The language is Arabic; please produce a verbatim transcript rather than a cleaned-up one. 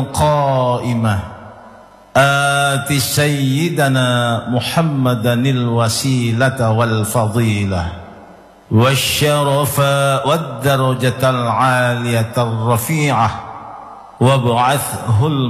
قائمة آت سيدنا محمدا الوسيلة والفضيلة والشرف والدرجة العالية الرفيعة وابعثه